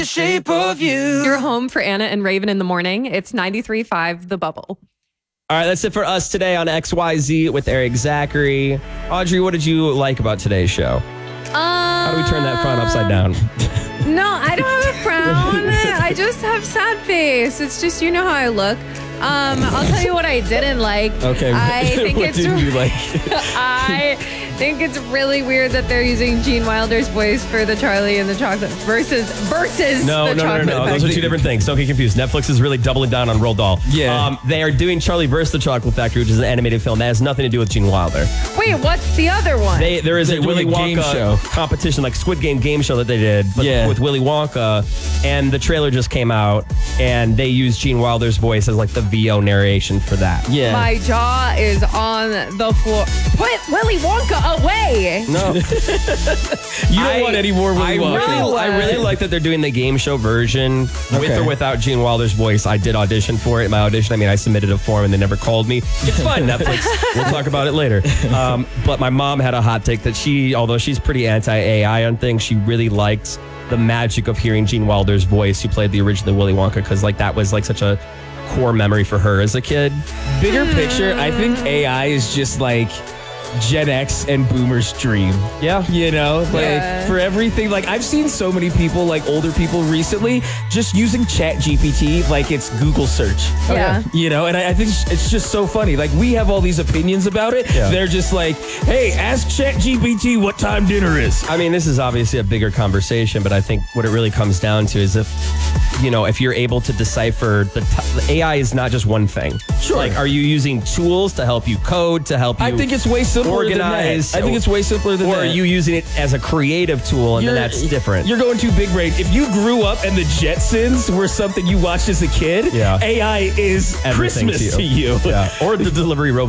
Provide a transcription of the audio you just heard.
The shape of you. You're home for Anna and Raven in the morning. It's 93.5 The Bubble. All right, that's it for us today on XYZ with Eric Zachary. Audrey, what did you like about today's show? How do we turn that frown upside down? No, I don't have a frown. I just have sad face. It's just, you know how I look. I'll tell you what I didn't like. Okay, I think what it's did you like? I think it's really weird that they're using Gene Wilder's voice for the Charlie and the Chocolate versus No. the Chocolate Those are two different things. Don't get confused. Netflix is really doubling down on Roald Dahl. Yeah. They are doing Charlie vs. the Chocolate Factory, which is an animated film that has nothing to do with Gene Wilder. Wait, what's the other one? There is a They're Willy doing a game Wonka show. competition, like Squid Game show that they did, but Yeah. with Willy Wonka. And the trailer just came out, and they used Gene Wilder's voice as like the VO narration for that. Yeah. My jaw is on the floor. Put Willy Wonka away. No, You don't want any more Willy Wonka. I really like that they're doing the game show version with Okay. or without Gene Wilder's voice. I did audition for it. In my audition, I submitted a form and they never called me. It's fine, Netflix. We'll talk about it later. But my mom had a hot take that although she's pretty anti-AI on things, she really liked the magic of hearing Gene Wilder's voice, who played the original Willy Wonka, because like that was like such a core memory for her as a kid. Bigger picture, I think AI is just like Gen X and Boomer's dream. Yeah. You know, like Yeah. for everything. Like I've seen so many people, like older people recently, just using Chat GPT like it's Google search. Yeah. You know, and I think it's just so funny. Like we have all these opinions about it. Yeah. They're just like, hey, ask Chat GPT what time dinner is. I mean, this is obviously a bigger conversation, but I think what it really comes down to is if you're able to decipher the AI is not just one thing. Sure. Like, are you using tools to help you code, to help you I think it's way simpler organize? than that. I think it's way simpler than or that. are you using it as a creative tool, and then that's different? You're going too big brain. If you grew up and the Jetsons were something you watched as a kid, Yeah. AI is Everything Christmas to you. Yeah. Or the delivery robot.